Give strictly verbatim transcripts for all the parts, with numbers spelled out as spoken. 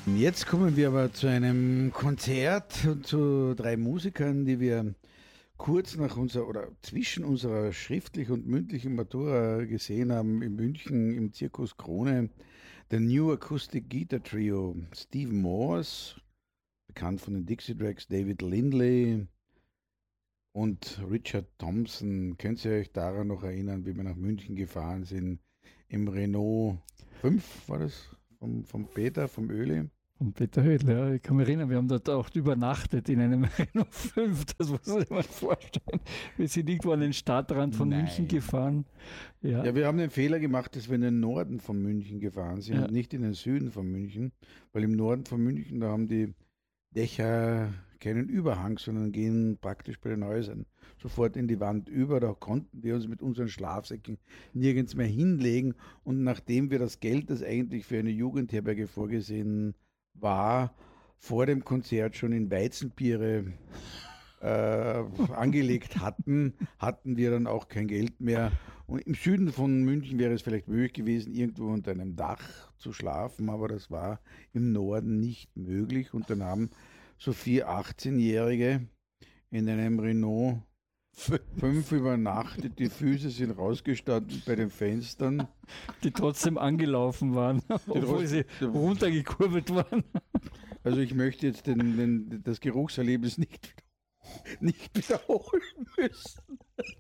Jetzt kommen wir aber zu einem Konzert und zu drei Musikern, die wir kurz nach unserer oder zwischen unserer schriftlich und mündlichen Matura gesehen haben in München im Zirkus Krone. Der New Acoustic Guitar Trio Steve Morse, bekannt von den Dixie Dregs, David Lindley und Richard Thompson. Könnt ihr euch daran noch erinnern, wie wir nach München gefahren sind? Im Renault fünf war das? Vom, vom Peter, vom Öli? Vom Peter Hödl, ja. Ich kann mich erinnern, wir haben dort auch übernachtet in einem Renault fünf. Das muss man sich mal vorstellen. Wir sind irgendwo an den Stadtrand von Nein. München gefahren. Ja. Ja, wir haben den Fehler gemacht, dass wir in den Norden von München gefahren sind Ja. und nicht in den Süden von München, weil im Norden von München, da haben die Dächer keinen Überhang, sondern gehen praktisch bei den Häusern sofort in die Wand über. Da konnten wir uns mit unseren Schlafsäcken nirgends mehr hinlegen. Und nachdem wir das Geld, das eigentlich für eine Jugendherberge vorgesehen war, vor dem Konzert schon in Weizenbiere äh, angelegt hatten, hatten wir dann auch kein Geld mehr. Und im Süden von München wäre es vielleicht möglich gewesen, irgendwo unter einem Dach zu schlafen, aber das war im Norden nicht möglich. Und dann haben so vier achtzehnjährige in einem Renault fünf übernachtet, die Füße sind rausgestanden bei den Fenstern. Die trotzdem angelaufen waren, obwohl sie runtergekurbelt waren. Also ich möchte jetzt den, den, das Geruchserlebnis nicht, nicht wiederholen müssen.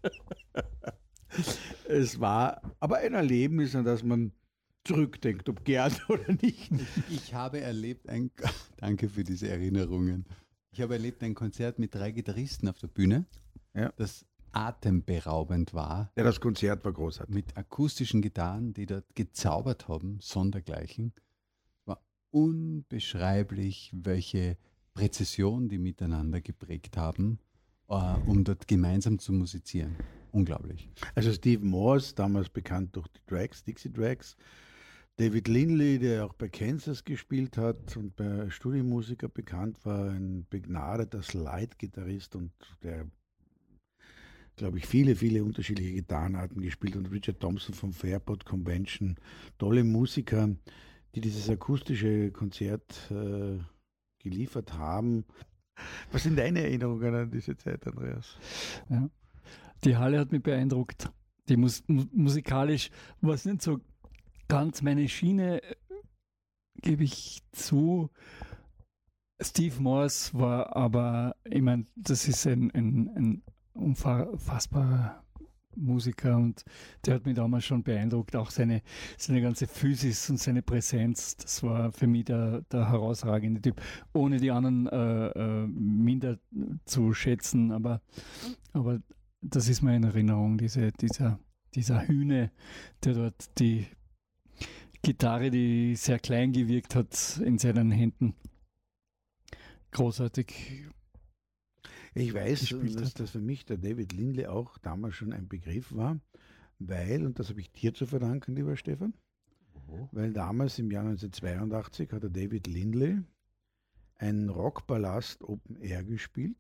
Es war aber ein Erlebnis, an das man zurückdenkt, ob gern oder nicht. Ich habe erlebt, ein, danke für diese Erinnerungen. Ich habe erlebt ein Konzert mit drei Gitarristen auf der Bühne, Ja. das atemberaubend war, Ja, das Konzert war großartig. mit akustischen Gitarren, die dort gezaubert haben, sondergleichen. Es war unbeschreiblich, welche Präzision die miteinander geprägt haben, äh, um dort gemeinsam zu musizieren. Unglaublich. Also Steve Morse, damals bekannt durch die Drags, Dixie Drags, David Lindley, der auch bei Kansas gespielt hat und bei Studiomusiker bekannt war, ein begnadeter Slide-Gitarrist und der, glaube ich, viele, viele unterschiedliche Gitarrenarten gespielt, und Richard Thompson vom Fairport Convention, tolle Musiker, die dieses akustische Konzert äh, geliefert haben. Was sind deine Erinnerungen an diese Zeit, Andreas? Ja. Die Halle hat mich beeindruckt. Die Mus mu musikalisch war es nicht so ganz meine Schiene, äh, gebe ich zu. Steve Morse war aber, ich meine, das ist ein, ein, ein unfassbarer Musiker, und der hat mich damals schon beeindruckt. Auch seine, seine ganze Physis und seine Präsenz, das war für mich der, der herausragende Typ. Ohne die anderen äh, äh, minder zu schätzen, aber, aber das ist mir in Erinnerung, diese, dieser, dieser Hühne, der dort die Gitarre, die sehr klein gewirkt hat, in seinen Händen. Großartig. Ich weiß, gespielt dass hat. das für mich der David Lindley auch damals schon ein Begriff war, weil, und das habe ich dir zu verdanken, lieber Stefan, weil damals im Jahr neunzehnhundertzweiundachtzig hat der David Lindley ein Rockpalast Open Air gespielt,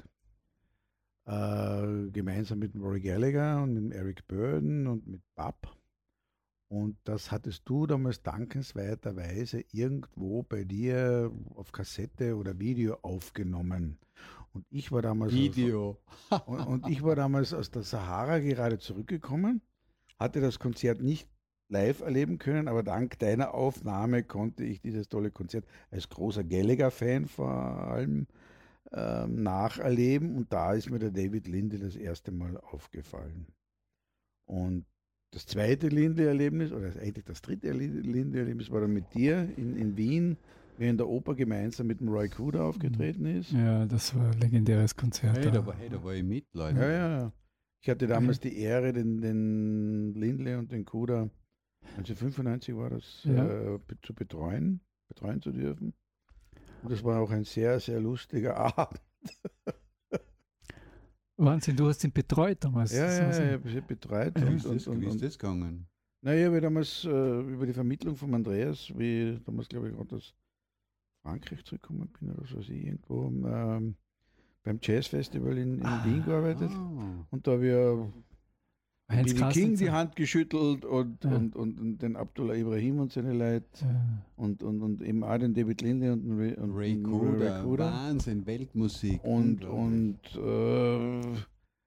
äh, gemeinsam mit Rory Gallagher und mit Eric Burdon und mit Bab. Und das hattest du damals dankenswerterweise irgendwo bei dir auf Kassette oder Video aufgenommen. Und ich war damals Video. Aus, und, und ich war damals aus der Sahara gerade zurückgekommen, hatte das Konzert nicht live erleben können, aber dank deiner Aufnahme konnte ich dieses tolle Konzert als großer Gallagher-Fan vor allem ähm, nacherleben. Und da ist mir der David Lindley das erste Mal aufgefallen. Und das zweite Lindley-Erlebnis, oder eigentlich das dritte Lindley-Erlebnis, war dann mit dir in, in Wien, wer in der Oper gemeinsam mit dem Roy Cooder aufgetreten ist. Ja, das war ein legendäres Konzert. Hey, da war, hey, da war ich mit, Leute. Ja, ja, ja. Ich hatte damals die Ehre, den, den Lindley und den Cooder, neunzehnhundertfünfundneunzig war das, Ja. äh, be- zu betreuen, betreuen zu dürfen. Und das war auch ein sehr, sehr lustiger Abend. Wahnsinn, du hast ihn betreut damals. Ja, Das ja, war so- ja, ich habe sie betreut. Wie Und, ist das, und, und, wie ist und, das gegangen? naja, wir damals äh, über die Vermittlung von Andreas, wie damals, glaube ich, gerade aus Frankreich zurückgekommen bin oder so, ich irgendwo ähm, beim Jazzfestival in, in Wien gearbeitet. Ah. Und da wir Heinz B B King die Kastnitzer. Hand geschüttelt und, Ja. und, und, und den Abdullah Ibrahim und seine Leute Ja. und, und, und eben auch den David Linde und den Ray, und Ray den Cooder, Ray Cooder. Wahnsinn, Weltmusik. Und, unglaublich. und äh,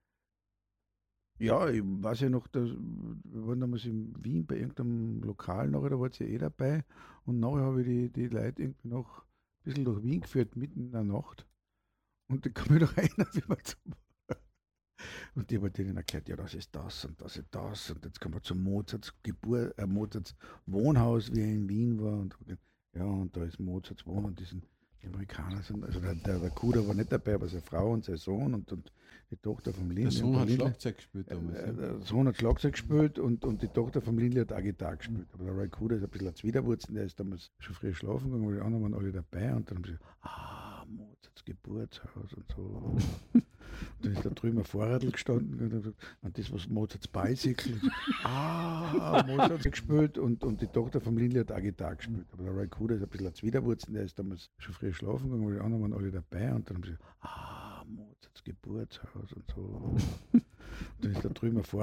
ja, ich weiß ja noch, dass, wir waren damals in Wien bei irgendeinem Lokal nachher, da war sie ja eh dabei. Und nachher habe ich die, die Leute irgendwie noch ein bisschen durch Wien geführt, mitten in der Nacht. Und da kam ich noch einer, wie man zum und die haben denen erklärt, ja, das ist das und das ist das. Und jetzt kommen wir zum Mozarts Geburt, äh, Mozarts Wohnhaus, wie er in Wien war. Und ja, und da ist Mozarts Wohn und die sind die Amerikaner sind, also der, der, der Kuder war nicht dabei, aber seine Frau und sein Sohn und, und die Tochter vom Lindle. Der Sohn hat Lindle- Schlagzeug gespielt äh, damals. äh, ne? Der Sohn hat Schlagzeug gespielt und, und die Tochter vom Lindle hat auch Gitarre gespielt. Aber der Ray Cooder ist ein bisschen als Widerwurzen, der ist damals schon früh schlafen gegangen, weil die anderen waren alle dabei und dann haben sie gesagt, ah, Mozarts Geburtshaus und so. Und dann ist da drüben ein Fahrradl gestanden und hat gesagt, und das was Mozarts Bicycle. Und so, ah, Mozart hat gespielt und, und die Tochter vom Lindle hat auch Gitarre gespielt. Aber der Ray Cooder ist ein bisschen als Widerwurzen, der ist damals schon früh schlafen gegangen, weil die anderen waren alle dabei und dann haben sie gesagt, ah, Mozarts Geburtshaus und so. Und dann ist da drüben ein Fahrradl